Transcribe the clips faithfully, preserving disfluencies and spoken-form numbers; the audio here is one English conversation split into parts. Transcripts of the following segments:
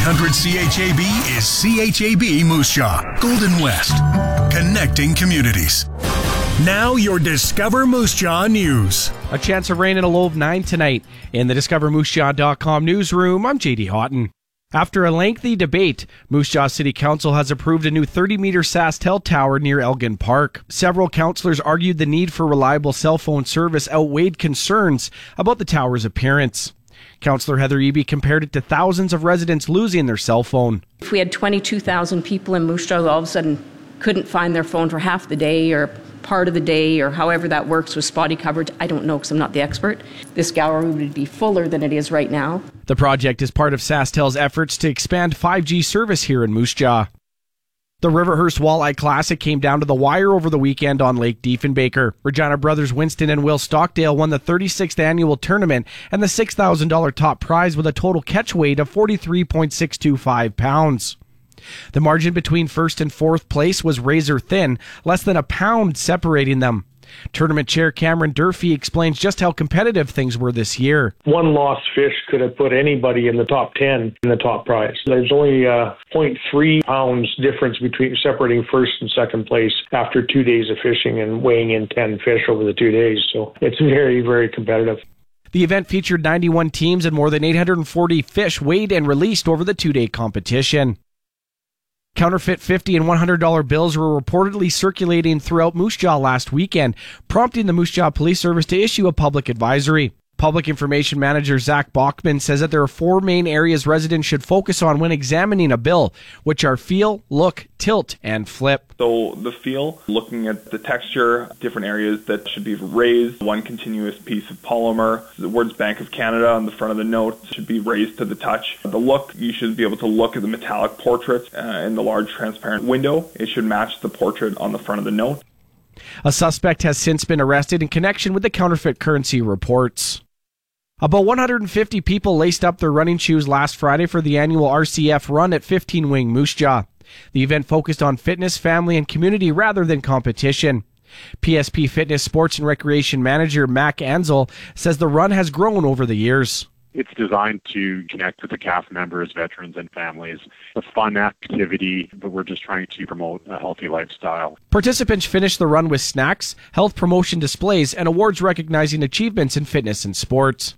hundred C H A B is C H A B Moose Jaw, Golden West, connecting communities. Now your Discover Moose Jaw news. A chance of rain and a low of nine tonight. In the discover moose jaw dot com newsroom, I'm J D Houghton. After a lengthy debate, Moose Jaw City Council has approved a new thirty-meter SaskTel tower near Elgin Park. Several councillors argued the need for reliable cell phone service outweighed concerns about the tower's appearance. Councillor Heather Eby compared it to thousands of residents losing their cell phone. If we had twenty-two thousand people in Moose Jaw all of a sudden couldn't find their phone for half the day or part of the day or however that works with spotty coverage, I don't know because I'm not the expert. This gallery would be fuller than it is right now. The project is part of SaskTel's efforts to expand five G service here in Moose Jaw. The Riverhurst Walleye Classic came down to the wire over the weekend on Lake Diefenbaker. Regina brothers Winston and Will Stockdale won the thirty-sixth annual tournament and the six thousand dollars top prize with a total catch weight of forty-three point six two five pounds. The margin between first and fourth place was razor thin, less than a pound separating them. Tournament chair Cameron Durfee explains just how competitive things were this year. One lost fish could have put anybody in the top ten in the top prize. There's only a zero point three pounds difference between separating first and second place after two days of fishing and weighing in ten fish over the two days. So it's very, very competitive. The event featured ninety-one teams and more than eight hundred forty fish weighed and released over the two-day competition. Counterfeit fifty and one hundred dollar bills were reportedly circulating throughout Moose Jaw last weekend, prompting the Moose Jaw Police Service to issue a public advisory. Public Information Manager Zach Bachman says that there are four main areas residents should focus on when examining a bill, which are feel, look, tilt, and flip. So the feel, looking at the texture, different areas that should be raised, one continuous piece of polymer. The words Bank of Canada on the front of the note should be raised to the touch. The look, you should be able to look at the metallic portrait uh, in the large transparent window. It should match the portrait on the front of the note. A suspect has since been arrested in connection with the counterfeit currency reports. About one hundred fifty people laced up their running shoes last Friday for the annual R C F run at fifteen Wing Moose Jaw. The event focused on fitness, family, and community rather than competition. P S P Fitness Sports and Recreation Manager Mac Ansel says the run has grown over the years. It's designed to connect with the C A F members, veterans, and families. A fun activity, but we're just trying to promote a healthy lifestyle. Participants finished the run with snacks, health promotion displays, and awards recognizing achievements in fitness and sports.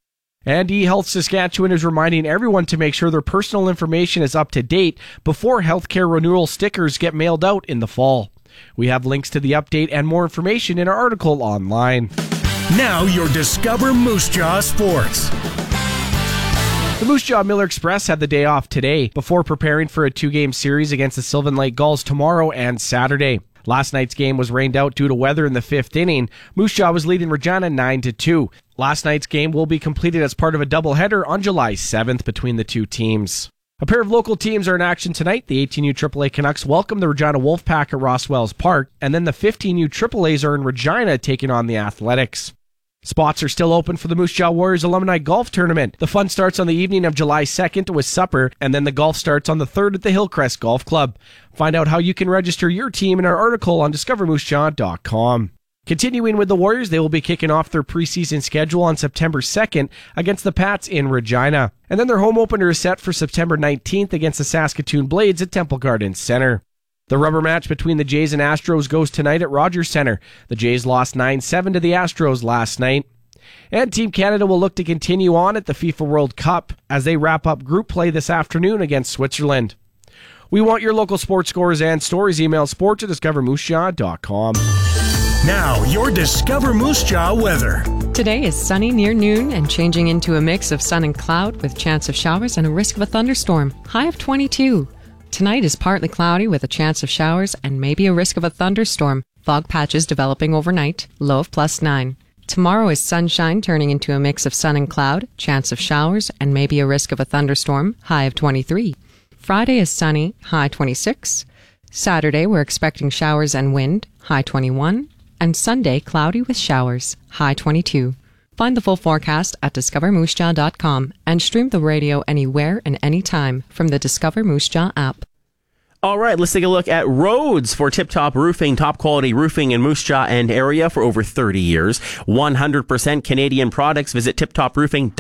And eHealth Saskatchewan is reminding everyone to make sure their personal information is up to date before healthcare renewal stickers get mailed out in the fall. We have links to the update and more information in our article online. Now your Discover Moose Jaw Sports. The Moose Jaw Miller Express had the day off today before preparing for a two-game series against the Sylvan Lake Gulls tomorrow and Saturday. Last night's game was rained out due to weather in the fifth inning. Moose Jaw was leading Regina nine to two. Last night's game will be completed as part of a doubleheader on July seventh between the two teams. A pair of local teams are in action tonight. The eighteen U triple A Canucks welcome the Regina Wolfpack at Rosswells Park, and then the fifteen U triple A's are in Regina taking on the Athletics. Spots are still open for the Moose Jaw Warriors Alumni Golf Tournament. The fun starts on the evening of July second with supper, and then the golf starts on the third at the Hillcrest Golf Club. Find out how you can register your team in our article on discover moose jaw dot com. Continuing with the Warriors, they will be kicking off their preseason schedule on September second against the Pats in Regina. And then their home opener is set for September nineteenth against the Saskatoon Blades at Temple Gardens Center. The rubber match between the Jays and Astros goes tonight at Rogers Center. The Jays lost nine seven to the Astros last night. And Team Canada will look to continue on at the FIFA World Cup as they wrap up group play this afternoon against Switzerland. We want your local sports scores and stories. Email sports at discover moose jaw dot com. Now, your Discover Moose Jaw weather. Today is sunny near noon and changing into a mix of sun and cloud with chance of showers and a risk of a thunderstorm. High of twenty-two. Tonight is partly cloudy with a chance of showers and maybe a risk of a thunderstorm. Fog patches developing overnight. Low of plus nine. Tomorrow is sunshine turning into a mix of sun and cloud, chance of showers, and maybe a risk of a thunderstorm. High of twenty-three. Friday is sunny. High twenty-six. Saturday we're expecting showers and wind. High twenty-one. And Sunday, cloudy with showers, high twenty-two. Find the full forecast at discover moose jaw dot com and stream the radio anywhere and anytime from the Discover Moose Jaw app. All right, let's take a look at Rhodes for tip-top roofing, top-quality roofing in Moose Jaw and area for over thirty years. one hundred percent Canadian products. Visit tip top roofing dot com.